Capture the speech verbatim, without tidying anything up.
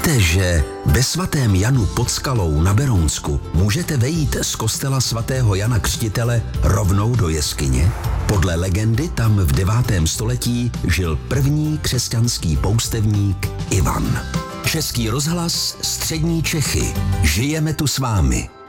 Víte, že ve svatém Janu pod Skalou na Berounsku můžete vejít z kostela svatého Jana Křtitele rovnou do jeskyně? Podle legendy tam v devátém století žil první křesťanský poustevník Ivan. Český rozhlas, střední Čechy. Žijeme tu s vámi.